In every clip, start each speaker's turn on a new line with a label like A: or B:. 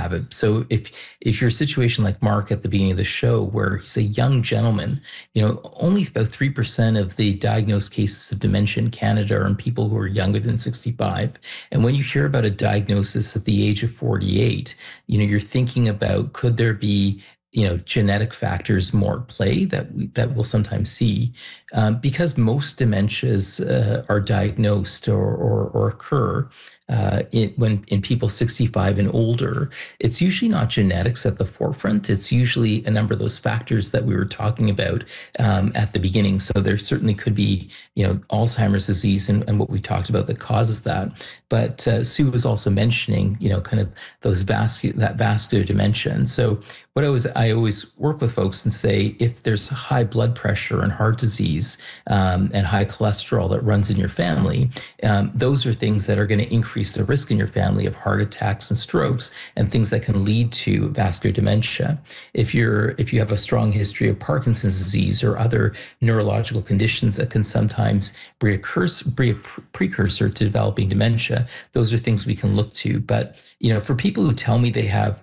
A: have it. So if you're a situation like Mark at the beginning of the show, where he's a young gentleman, only about 3% of the diagnosed cases of dementia in Canada are in people who are younger than 65. And when you hear about a diagnosis at the age of 48, you're thinking about, could there be genetic factors more at play that we'll sometimes see, because most dementias are diagnosed or occur when in people 65 and older. It's usually not genetics at the forefront. It's usually a number of those factors that we were talking about at the beginning. So there certainly could be, Alzheimer's disease and what we talked about that causes that. But Sue was also mentioning, kind of those vascular dementia. And so I always work with folks and say, if there's high blood pressure and heart disease and high cholesterol that runs in your family, those are things that are going to increase the risk in your family of heart attacks and strokes and things that can lead to vascular dementia. If you have a strong history of Parkinson's disease or other neurological conditions that can sometimes be a precursor to developing dementia, those are things we can look to. But for people who tell me they have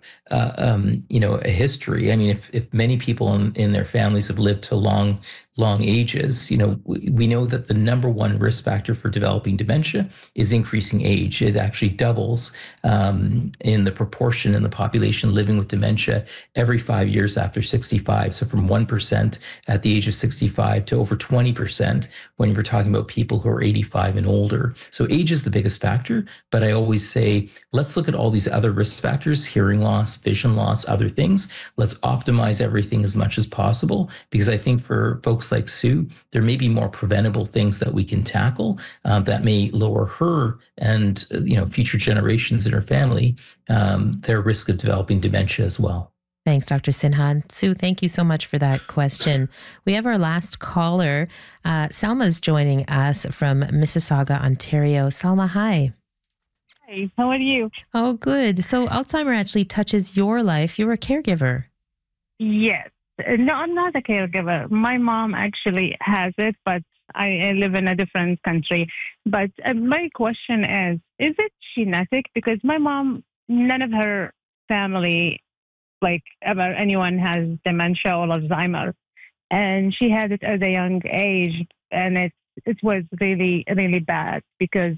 A: a history, I mean, if many people in their families have lived to long ages, we know that the number one risk factor for developing dementia is increasing age. It actually doubles in the proportion in the population living with dementia every 5 years after 65. So from 1% at the age of 65 to over 20% when we're talking about people who are 85 and older. So age is the biggest factor, but I always say, let's look at all these other risk factors: hearing loss, vision loss, other things. Let's optimize everything as much as possible, because I think for folks like Sue, there may be more preventable things that we can tackle that may lower her and future generations in her family their risk of developing dementia as well.
B: Thanks, Dr. Sinha. Sue, thank you so much for that question. We have our last caller. Selma's joining us from Mississauga, Ontario. Selma, hi.
C: Hi, how are you?
B: Oh, good. So Alzheimer actually touches your life. You're a caregiver.
C: Yes. No, I'm not a caregiver. My mom actually has it, but I live in a different country. But my question is it genetic? Because my mom, none of her family, ever anyone has dementia or Alzheimer's. And she had it at a young age, and it was really, really bad, because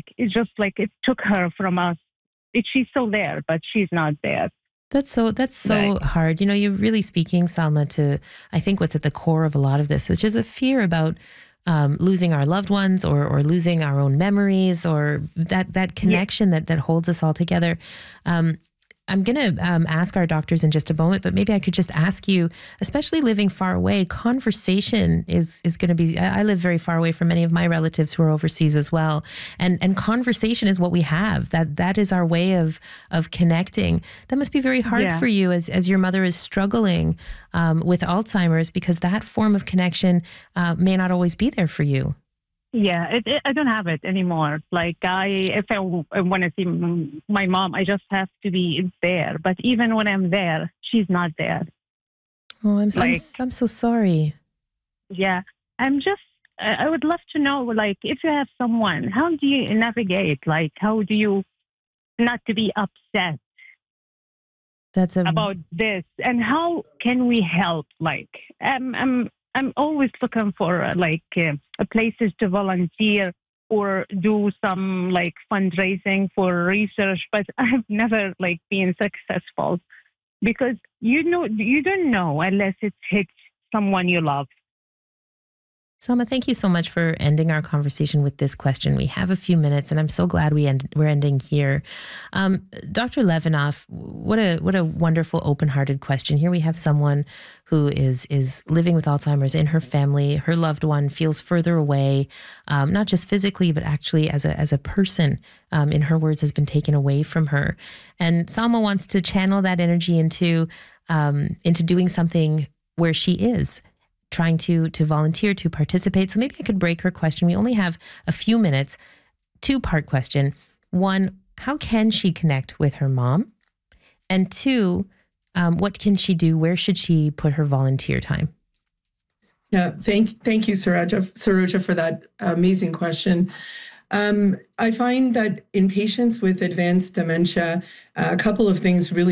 C: it took her from us. She's still there, but she's not there.
B: That's so hard. You're really speaking, Salma, to, I think, what's at the core of a lot of this, which is a fear about losing our loved ones or losing our own memories, or that connection that holds us all together. I'm going to ask our doctors in just a moment, but maybe I could just ask you, especially living far away, conversation is going to be, I live very far away from many of my relatives who are overseas as well. And conversation is what we have. That is our way of connecting. That must be very hard for you as your mother is struggling with Alzheimer's, because that form of connection may not always be there for you.
C: Yeah, I don't have it anymore. If I want to see my mom, I just have to be there. But even when I'm there, she's not there.
B: Oh, I'm so sorry.
C: Yeah, I would love to know, if you have someone, how do you navigate? How do you not to be upset about this? And how can we help? I'm always looking for places to volunteer or do some fundraising for research, but I've never been successful, because you don't know unless it hits someone you love.
B: Selma, thank you so much for ending our conversation with this question. We have a few minutes, and I'm so glad we're ending here. Dr. Levinoff, what a wonderful, open-hearted question. Here we have someone who is living with Alzheimer's in her family. Her loved one feels further away, not just physically, but actually as a person, in her words, has been taken away from her. And Selma wants to channel that energy into doing something where she is, trying to volunteer, to participate. So maybe I could break her question. We only have a few minutes. Two-part question. One, how can she connect with her mom? And two, what can she do? Where should she put her volunteer time?
D: Yeah, thank you, Saroja, for that amazing question. I find that in patients with advanced dementia, a couple of things really